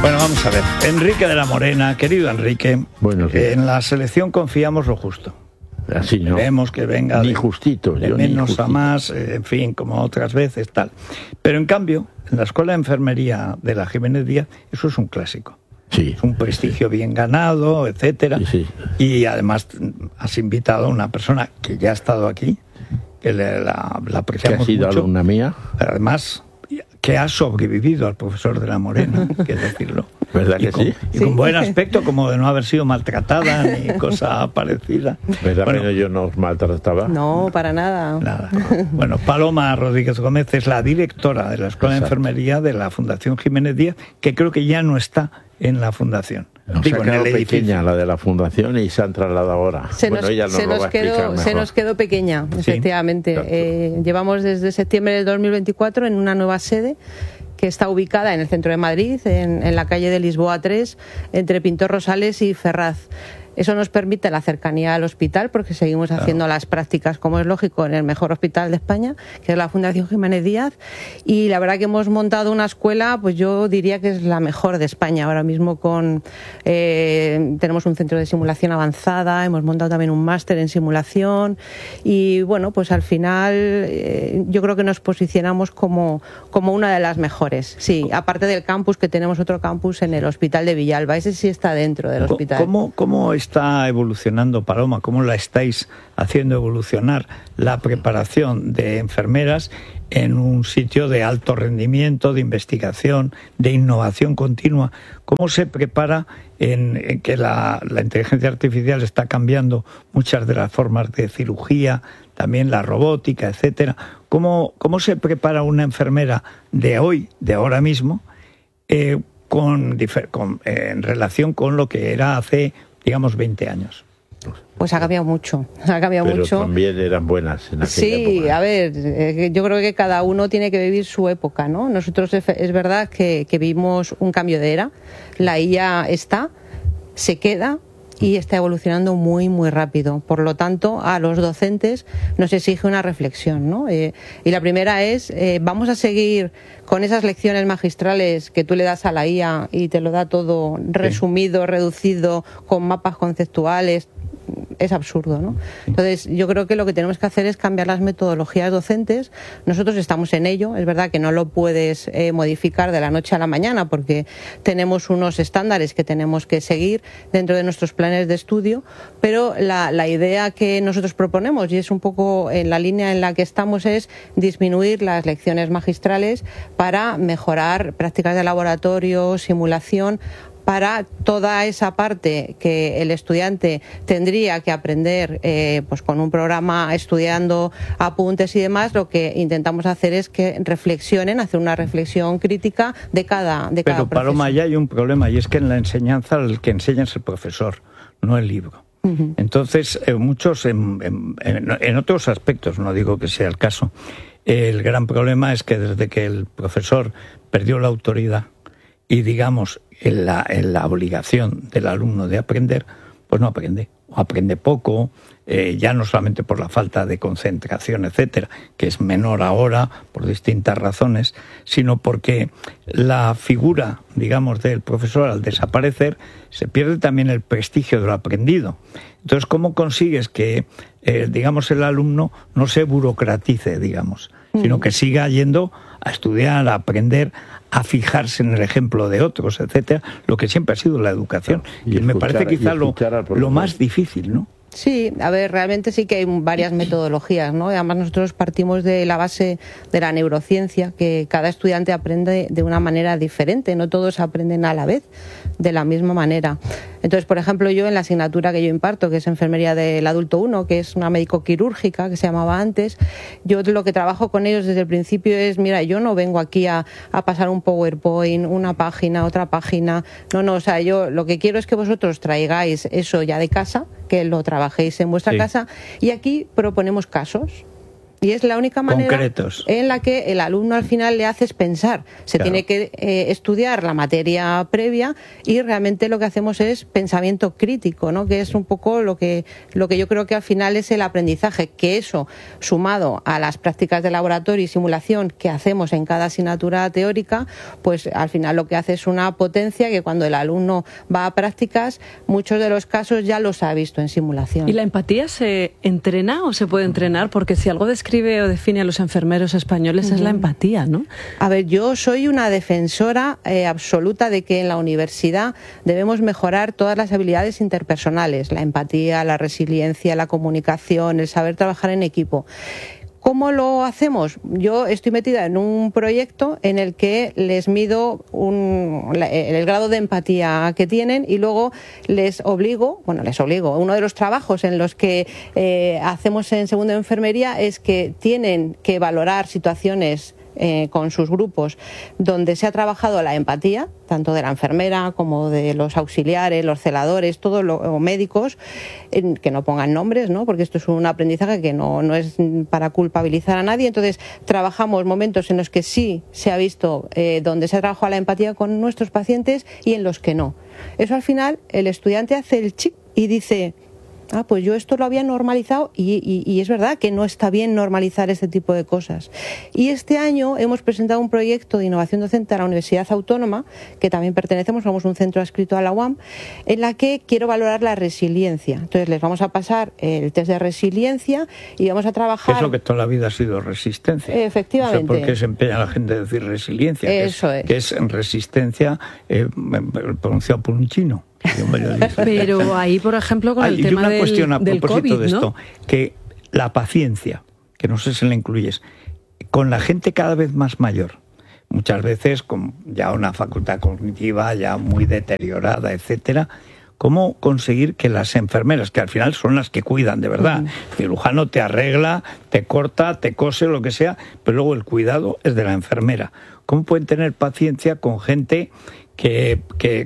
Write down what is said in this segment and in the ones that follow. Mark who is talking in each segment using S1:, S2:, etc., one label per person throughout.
S1: Bueno, vamos a ver. Enrique de la Morena, querido Enrique,
S2: bueno,
S1: en la selección confiamos lo justo.
S2: Así no.
S1: Queremos que venga
S2: ni justito,
S1: de menos a más, en fin, como otras veces, tal. Pero en cambio, en la Escuela de Enfermería de la Jiménez Díaz, eso es un clásico.
S2: Sí,
S1: es un prestigio bien ganado, etcétera.
S2: Sí.
S1: Y además has invitado a una persona que ya ha estado aquí, que la apreciamos mucho.
S2: Que ha sido alumna mía.
S1: Además, que ha sobrevivido al profesor de la Morena, hay que decirlo.
S2: ¿Verdad que sí?
S1: Y con buen aspecto, como de no haber sido maltratada ni cosa parecida.
S2: ¿Verdad
S1: bueno,
S2: que yo no os maltrataba?
S3: No, para nada.
S1: Nada. Bueno, Paloma Rodríguez Gómez es la directora de la Escuela de Enfermería de la Fundación Jiménez Díaz, que creo que ya no está en la Fundación.
S2: Digo, en el pequeña la de la Fundación y se han trasladado ahora.
S3: Se nos quedó pequeña,
S1: ¿Sí?
S3: efectivamente. Llevamos desde septiembre del 2024 en una nueva sede que está ubicada en el centro de Madrid, en la calle de Lisboa 3, entre Pintor Rosales y Ferraz. Eso nos permite la cercanía al hospital, porque seguimos haciendo las prácticas, como es lógico, en el mejor hospital de España, que es la Fundación Jiménez Díaz. Y la verdad que hemos montado una escuela, pues yo diría que es la mejor de España. Ahora mismo tenemos un centro de simulación avanzada, hemos montado también un máster en simulación. Y bueno, pues al final yo creo que nos posicionamos como una de las mejores. Sí, aparte del campus, que tenemos otro campus en el Hospital de Villalba. Ese sí está dentro del hospital.
S1: ¿Cómo está evolucionando, Paloma? ¿Cómo la estáis haciendo evolucionar la preparación de enfermeras en un sitio de alto rendimiento, de investigación, de innovación continua? ¿Cómo se prepara en que la inteligencia artificial está cambiando muchas de las formas de cirugía, también la robótica, etcétera? ¿Cómo se prepara una enfermera de hoy, de ahora mismo, en relación con lo que era hace, digamos, 20 años?
S3: Pues ha cambiado mucho,
S2: Pero también eran buenas en aquella época.
S3: Sí, a ver, yo creo que cada uno tiene que vivir su época, ¿no? Nosotros es verdad que vivimos un cambio de era. La IA se queda y está evolucionando muy, muy rápido. Por lo tanto, a los docentes nos exige una reflexión, ¿no? Y la primera es, ¿vamos a seguir con esas lecciones magistrales que tú le das a la IA y te lo da todo resumido, reducido, con mapas conceptuales? Es absurdo, ¿no? Entonces, yo creo que lo que tenemos que hacer es cambiar las metodologías docentes. Nosotros estamos en ello. Es verdad que no lo puedes modificar de la noche a la mañana, porque tenemos unos estándares que tenemos que seguir dentro de nuestros planes de estudio, pero la idea que nosotros proponemos, y es un poco en la línea en la que estamos, es disminuir las lecciones magistrales para mejorar prácticas de laboratorio, simulación, para toda esa parte que el estudiante tendría que aprender pues con un programa, estudiando apuntes y demás. Lo que intentamos hacer es que reflexionen, hacer una reflexión crítica de cada
S1: Pero, Paloma, ya hay un problema, y es que en la enseñanza el que enseña es el profesor, no el libro. Entonces, muchos en otros aspectos, no digo que sea el caso, el gran problema es que desde que el profesor perdió la autoridad y, digamos, en la obligación del alumno de aprender, pues no aprende, o aprende poco, ya no solamente por la falta de concentración, etcétera, que es menor ahora por distintas razones, sino porque la figura, digamos, del profesor, al desaparecer, se pierde también el prestigio de lo aprendido. Entonces, ¿cómo consigues que, digamos, el alumno no se burocratice, digamos, sino que siga yendo a estudiar, a aprender, a fijarse en el ejemplo de otros, etcétera, lo que siempre ha sido la educación? Y me parece quizá lo más difícil, ¿no?
S3: Sí, a ver, realmente sí que hay varias metodologías, ¿no? Además, nosotros partimos de la base de la neurociencia, que cada estudiante aprende de una manera diferente, no todos aprenden a la vez, de la misma manera. Entonces, por ejemplo, yo en la asignatura que yo imparto, que es Enfermería del Adulto 1, que es una médico-quirúrgica, que se llamaba antes, yo lo que trabajo con ellos desde el principio es, mira, yo no vengo aquí a pasar un PowerPoint, una página, otra página, no, o sea, yo lo que quiero es que vosotros traigáis eso ya de casa, que lo trabajéis en vuestra casa, y aquí proponemos casos. Y es la única manera
S1: concretos
S3: en la que el alumno al final le haces pensar. Se tiene que estudiar la materia previa y realmente lo que hacemos es pensamiento crítico, ¿no? Que es un poco lo que yo creo que al final es el aprendizaje, que eso, sumado a las prácticas de laboratorio y simulación que hacemos en cada asignatura teórica, pues al final lo que hace es una potencia que cuando el alumno va a prácticas, muchos de los casos ya los ha visto en simulación.
S4: ¿Y la empatía se entrena o se puede entrenar? Porque si algo describe o define a los enfermeros españoles es la empatía, ¿no?
S3: A ver, yo soy una defensora absoluta de que en la universidad debemos mejorar todas las habilidades interpersonales, la empatía, la resiliencia, la comunicación, el saber trabajar en equipo. ¿Cómo lo hacemos? Yo estoy metida en un proyecto en el que les mido el grado de empatía que tienen y luego les obligo, uno de los trabajos en los que hacemos en segundo de enfermería es que tienen que valorar situaciones con sus grupos donde se ha trabajado la empatía, tanto de la enfermera como de los auxiliares, los celadores, todos los médicos, que no pongan nombres, ¿no? Porque esto es un aprendizaje que no es para culpabilizar a nadie. Entonces trabajamos momentos en los que sí se ha visto donde se ha trabajado la empatía con nuestros pacientes y en los que no. Eso al final el estudiante hace el chip y dice: pues yo esto lo había normalizado y es verdad que no está bien normalizar este tipo de cosas. Y este año hemos presentado un proyecto de innovación docente a la Universidad Autónoma, que también pertenecemos, somos un centro adscrito a la UAM, en la que quiero valorar la resiliencia. Entonces les vamos a pasar el test de resiliencia y vamos a trabajar...
S1: Es lo que toda la vida ha sido resistencia.
S3: Efectivamente.
S1: O sea, ¿por qué se empeña la gente en decir resiliencia?
S3: Eso
S1: que es resistencia pronunciado por un chino.
S4: Pero ahí, por ejemplo, con el tema del
S1: cuestión a propósito
S4: COVID,
S1: de esto,
S4: ¿no?
S1: Que la paciencia, que no sé si la incluyes, con la gente cada vez más mayor, muchas veces con ya una facultad cognitiva ya muy deteriorada, etcétera, ¿cómo conseguir que las enfermeras, que al final son las que cuidan de verdad, el cirujano te arregla, te corta, te cose, lo que sea, pero luego el cuidado es de la enfermera? ¿Cómo pueden tener paciencia con gente que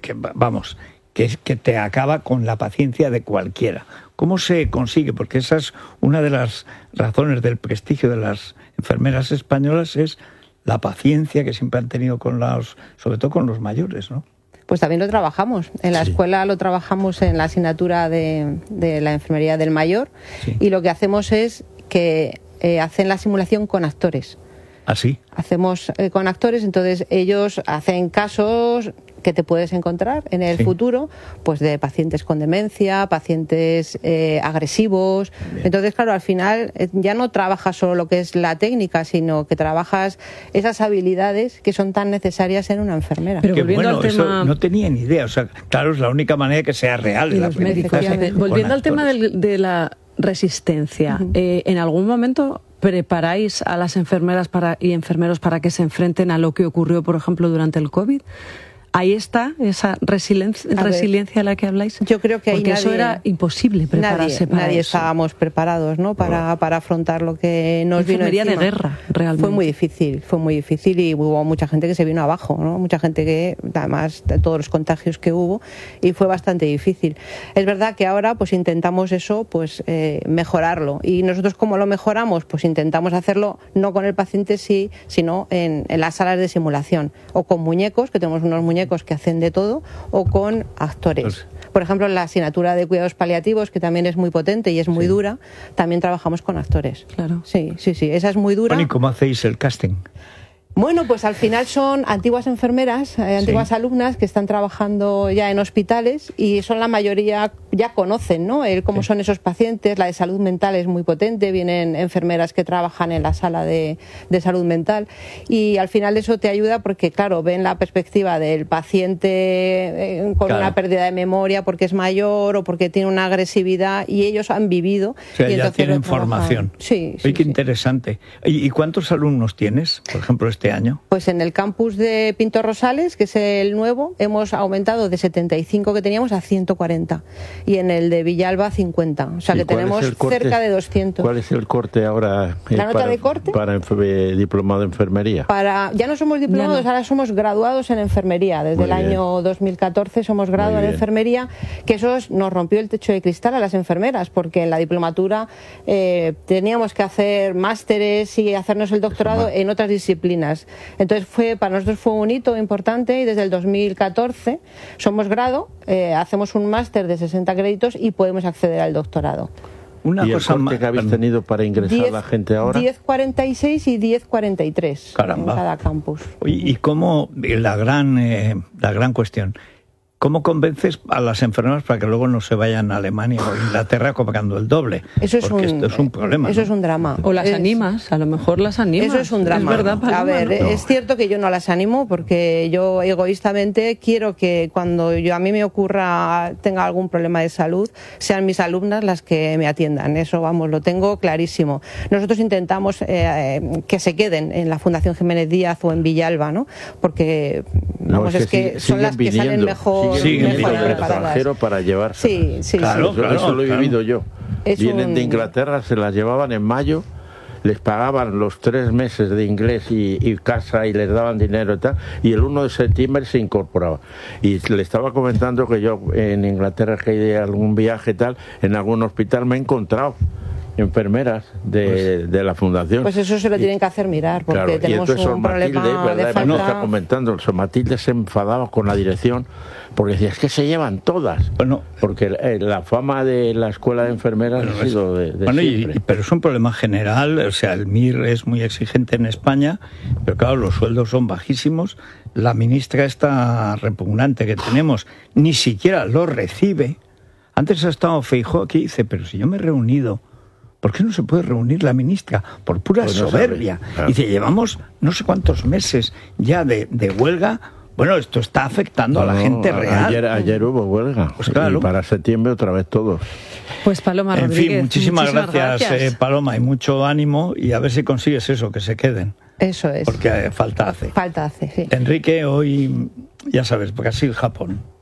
S1: te acaba con la paciencia de cualquiera? ¿Cómo se consigue? Porque esa es una de las razones del prestigio de las enfermeras españolas, es la paciencia que siempre han tenido sobre todo con los mayores, ¿no?
S3: Pues también lo trabajamos. En la escuela lo trabajamos en la asignatura de la enfermería del mayor, y lo que hacemos es que hacen la simulación con actores.
S1: ¿Ah, sí?
S3: Hacemos con actores, entonces ellos hacen casos que te puedes encontrar en el futuro, pues de pacientes con demencia, pacientes agresivos. Bien. Entonces, claro, al final ya no trabajas solo lo que es la técnica, sino que trabajas esas habilidades que son tan necesarias en una enfermera.
S4: Pero volviendo al tema...
S1: Eso no tenía ni idea. O sea, claro, es la única manera que sea real.
S4: Y los médicos. Volviendo al tema de la resistencia, ¿en algún momento preparáis a las enfermeras y enfermeros para que se enfrenten a lo que ocurrió, por ejemplo, durante el COVID? Ahí está esa resiliencia a la que habláis.
S3: Yo creo que
S4: porque eso era imposible prepararse para
S3: nadie
S4: eso.
S3: Estábamos preparados, ¿no? para afrontar lo que nos vino encima.
S4: De guerra, realmente.
S3: Fue muy difícil y hubo mucha gente que se vino abajo, ¿no? Mucha gente que, además de todos los contagios que hubo, y fue bastante difícil. Es verdad que ahora pues intentamos eso, pues mejorarlo. Y nosotros, ¿cómo lo mejoramos? Pues intentamos hacerlo no con el paciente sino en las salas de simulación, o con muñecos, que tenemos unos muñecos que hacen de todo, o con actores. Por ejemplo, en la asignatura de cuidados paliativos, que también es muy potente y es muy dura, también trabajamos con actores.
S4: Claro.
S3: Sí, esa es muy dura.
S1: Bueno, ¿y cómo hacéis el casting?
S3: Bueno, pues al final son antiguas enfermeras, antiguas alumnas que están trabajando ya en hospitales, y son la mayoría, ya conocen, ¿no? Cómo son esos pacientes. La de salud mental es muy potente, vienen enfermeras que trabajan en la sala de salud mental, y al final eso te ayuda porque, claro, ven la perspectiva del paciente con una pérdida de memoria porque es mayor o porque tiene una agresividad, y ellos han vivido.
S1: O sea, y ya tienen formación.
S3: Sí.
S1: Oye, qué interesante. ¿Y cuántos alumnos tienes, por ejemplo, este este año?
S3: Pues en el campus de Pinto Rosales, que es el nuevo, hemos aumentado de 75 que teníamos a 140. Y en el de Villalba, 50. O sea que tenemos cerca de 200.
S2: ¿Cuál es el corte ahora?
S3: ¿La nota de corte?
S2: Para diplomado de enfermería.
S3: Ya no somos diplomados, ahora somos graduados en enfermería. Desde el año 2014 somos graduados en enfermería, que eso nos rompió el techo de cristal a las enfermeras, porque en la diplomatura teníamos que hacer másteres y hacernos el doctorado en otras disciplinas. Entonces para nosotros fue un hito importante y desde el 2014 somos grado, hacemos un máster de 60 créditos y podemos acceder al doctorado.
S2: ¿Y el corte que habéis tenido para ingresar la gente ahora?
S3: 10.46 y 10.43 en cada campus.
S1: ¿Y cómo, la gran cuestión, cómo convences a las enfermeras para que luego no se vayan a Alemania o Inglaterra cobrando el doble?
S3: Esto es un
S1: problema.
S3: Eso es un drama.
S4: O las animas, a lo mejor las animas.
S3: Eso es un drama.
S4: Es verdad, Paloma,
S3: a ver, es cierto que yo no las animo porque yo egoístamente quiero que cuando a mí me ocurra, tenga algún problema de salud, sean mis alumnas las que me atiendan. Eso, vamos, lo tengo clarísimo.Nosotros intentamos que se queden en la Fundación Jiménez Díaz o en Villalba, ¿no? Porque vamos, es que son las que salen mejor
S2: extranjero para llevarse.
S3: Sí,
S2: claro, eso lo he vivido yo. Vienen de Inglaterra, se las llevaban en mayo, les pagaban los 3 meses de inglés y casa y les daban dinero y tal, y el 1 de septiembre se incorporaba. Y le estaba comentando que yo en Inglaterra, que hay de algún viaje tal, en algún hospital me he encontrado enfermeras de la fundación.
S3: Pues eso se lo tienen que hacer mirar, porque tenemos un problema de falta.
S2: Está comentando, Matilde se enfadaba con la dirección porque decía, es que se llevan todas.
S1: Bueno,
S2: porque la fama de la escuela de enfermeras ha sido de siempre.
S1: Pero es un problema general, o sea, el MIR es muy exigente en España, pero claro, los sueldos son bajísimos. La ministra esta repugnante que tenemos ni siquiera lo recibe. Antes ha estado Feijóo aquí y dice, pero si yo me he reunido, ¿por qué no se puede reunir la ministra? Por pura soberbia. Claro. Y dice, llevamos no sé cuántos meses ya de huelga. Bueno, esto está afectando a la gente real.
S2: Ayer hubo huelga.
S1: Pues claro.
S2: Y para septiembre otra vez todos.
S4: Pues Paloma Rodríguez.
S1: En fin, muchísimas gracias. Paloma, y mucho ánimo. Y a ver si consigues eso, que se queden.
S3: Eso es.
S1: Porque falta hace.
S3: Falta hace, sí.
S1: Enrique, hoy, ya sabes, Brasil-Japón.